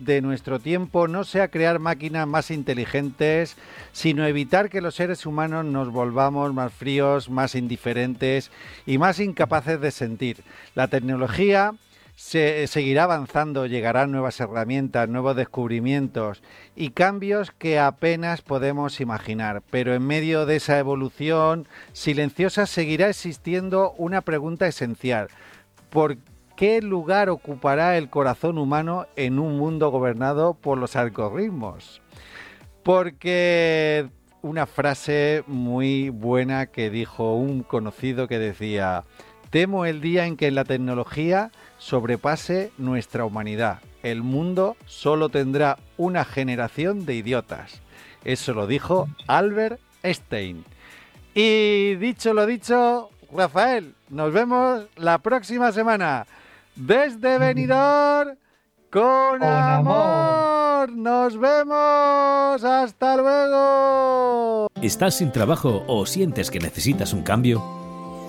de nuestro tiempo no sea crear máquinas más inteligentes, sino evitar que los seres humanos nos volvamos más fríos, más indiferentes y más incapaces de sentir. La tecnología seguirá avanzando, llegarán nuevas herramientas, nuevos descubrimientos y cambios que apenas podemos imaginar. Pero en medio de esa evolución silenciosa seguirá existiendo una pregunta esencial. ¿Por qué lugar ocupará el corazón humano en un mundo gobernado por los algoritmos? Porque una frase muy buena que dijo un conocido que decía: temo el día en que la tecnología sobrepase nuestra humanidad. El mundo solo tendrá una generación de idiotas. Eso lo dijo Albert Einstein. Y dicho lo dicho, Rafael, nos vemos la próxima semana. Desde Benidorm, con amor. Nos vemos. Hasta luego. ¿Estás sin trabajo o sientes que necesitas un cambio?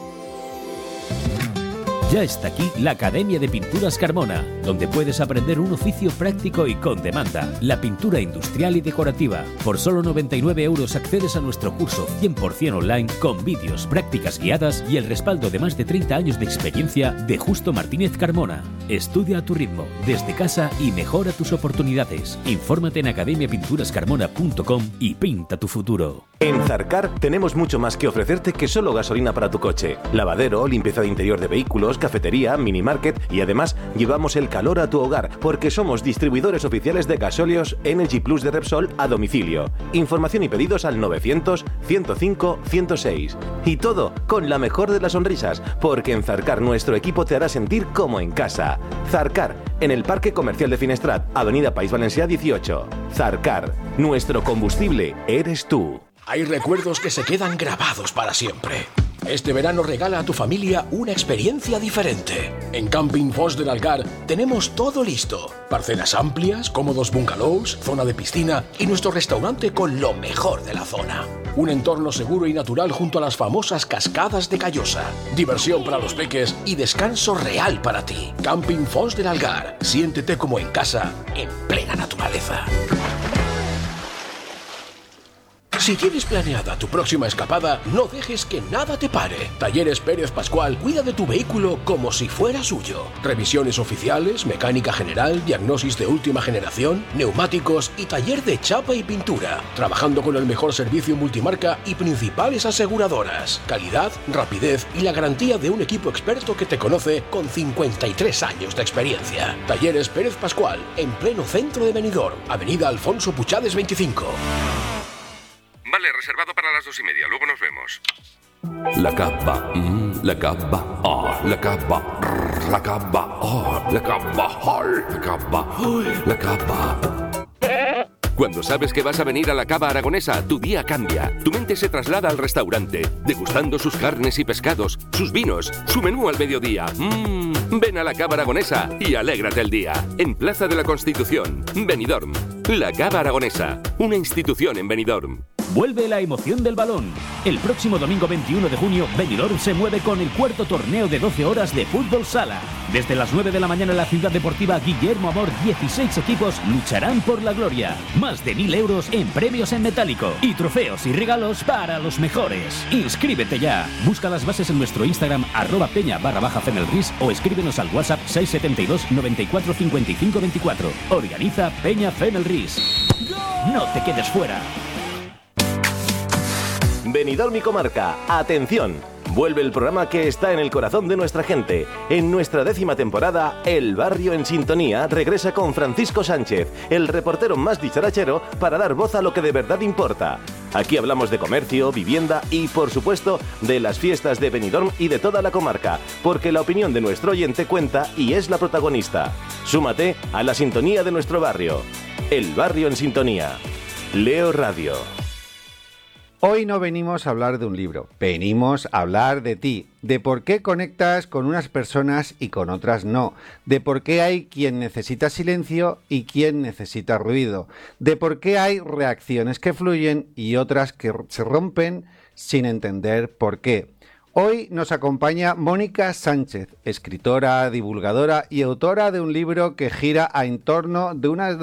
Ya está aquí la Academia de Pinturas Carmona, donde puedes aprender un oficio práctico y con demanda, la pintura industrial y decorativa. Por solo 99 euros accedes a nuestro curso 100% online con vídeos, prácticas guiadas y el respaldo de más de 30 años de experiencia de Justo Martínez Carmona. Estudia a tu ritmo, desde casa y mejora tus oportunidades. Infórmate en academiapinturascarmona.com y pinta tu futuro. En Zarcar tenemos mucho más que ofrecerte que solo gasolina para tu coche. Lavadero, limpieza de interior de vehículos, cafetería, minimarket y además llevamos el calor a tu hogar porque somos distribuidores oficiales de gasóleos Energy Plus de Repsol a domicilio. Información y pedidos al 900 105 106. Y todo con la mejor de las sonrisas, porque en Zarcar nuestro equipo te hará sentir como en casa. Zarcar, en el Parque Comercial de Finestrat, Avenida País Valencià 18. Zarcar, nuestro combustible eres tú. Hay recuerdos que se quedan grabados para siempre. Este verano regala a tu familia una experiencia diferente. En Camping Fos del Algar tenemos todo listo. Parcelas amplias, cómodos bungalows, zona de piscina y nuestro restaurante con lo mejor de la zona. Un entorno seguro y natural junto a las famosas cascadas de Callosa. Diversión para los peques y descanso real para ti. Camping Fos del Algar. Siéntete como en casa, en plena naturaleza. Si tienes planeada tu próxima escapada, no dejes que nada te pare. Talleres Pérez Pascual cuida de tu vehículo como si fuera suyo. Revisiones oficiales, mecánica general, diagnosis de última generación, neumáticos y taller de chapa y pintura. Trabajando con el mejor servicio multimarca y principales aseguradoras. Calidad, rapidez y la garantía de un equipo experto que te conoce con 53 años de experiencia. Talleres Pérez Pascual, en pleno centro de Benidorm, Avenida Alfonso Puchades 25. Vale, reservado para las 2:30. Luego nos vemos. La cava, la cava, la cava, la cava, la cava, la cava, la cava. Cuando sabes que vas a venir a la Cava Aragonesa, tu día cambia. Tu mente se traslada al restaurante, degustando sus carnes y pescados, sus vinos, su menú al mediodía. Ven a la Cava Aragonesa y alégrate el día. En Plaza de la Constitución, Benidorm. La Cava Aragonesa, una institución en Benidorm. Vuelve la emoción del balón. El próximo domingo 21 de junio, Benidorm se mueve con el cuarto torneo de 12 horas de fútbol sala. Desde las 9 de la mañana en la ciudad deportiva Guillermo Amor, 16 equipos lucharán por la gloria. Más de 1.000 euros en premios en metálico y trofeos y regalos para los mejores. Inscríbete ya. Busca las bases en nuestro Instagram @peña_FenelRis o escríbenos al WhatsApp 672 94 55 24. Organiza Peña Fenelris. No te quedes fuera. Benidorm y comarca, atención. Vuelve el programa que está en el corazón de nuestra gente. En nuestra 10ª temporada, El Barrio en Sintonía regresa con Francisco Sánchez, el reportero más dicharachero, para dar voz a lo que de verdad importa. Aquí hablamos de comercio, vivienda y, por supuesto, de las fiestas de Benidorm y de toda la comarca, porque la opinión de nuestro oyente cuenta y es la protagonista. Súmate a la sintonía de nuestro barrio. El Barrio en Sintonía. Leo Radio. Hoy no venimos a hablar de un libro, venimos a hablar de ti, de por qué conectas con unas personas y con otras no, de por qué hay quien necesita silencio y quien necesita ruido, de por qué hay reacciones que fluyen y otras que se rompen sin entender por qué. Hoy nos acompaña Mónica Sánchez, escritora, divulgadora y autora de un libro que gira en torno de una